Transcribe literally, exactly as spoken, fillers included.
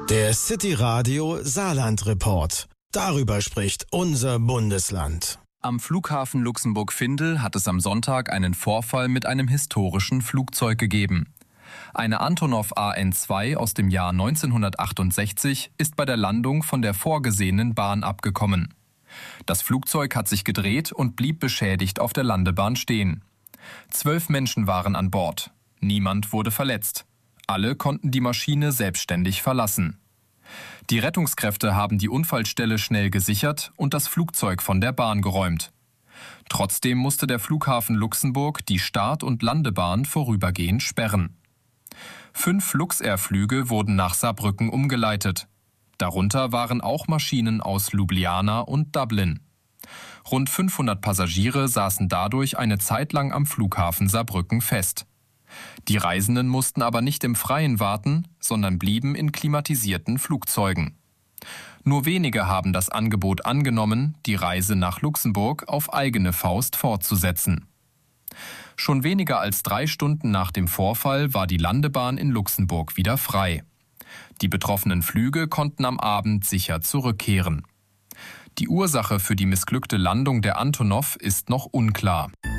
Der City Radio Saarland Report. Darüber spricht unser Bundesland. Am Flughafen Luxemburg-Vindel hat es am Sonntag einen Vorfall mit einem historischen Flugzeug gegeben. Eine Antonov A N zwei aus dem Jahr neunzehnhundertachtundsechzig ist bei der Landung von der vorgesehenen Bahn abgekommen. Das Flugzeug hat sich gedreht und blieb beschädigt auf der Landebahn stehen. Zwölf Menschen waren an Bord. Niemand wurde verletzt. Alle konnten die Maschine selbstständig verlassen. Die Rettungskräfte haben die Unfallstelle schnell gesichert und das Flugzeug von der Bahn geräumt. Trotzdem musste der Flughafen Luxemburg die Start- und Landebahn vorübergehend sperren. Fünf Luxair-Flüge wurden nach Saarbrücken umgeleitet. Darunter waren auch Maschinen aus Ljubljana und Dublin. Rund fünfhundert Passagiere saßen dadurch eine Zeit lang am Flughafen Saarbrücken fest. Die Reisenden mussten aber nicht im Freien warten, sondern blieben in klimatisierten Flugzeugen. Nur wenige haben das Angebot angenommen, die Reise nach Luxemburg auf eigene Faust fortzusetzen. Schon weniger als drei Stunden nach dem Vorfall war die Landebahn in Luxemburg wieder frei. Die betroffenen Flüge konnten am Abend sicher zurückkehren. Die Ursache für die missglückte Landung der Antonov ist noch unklar.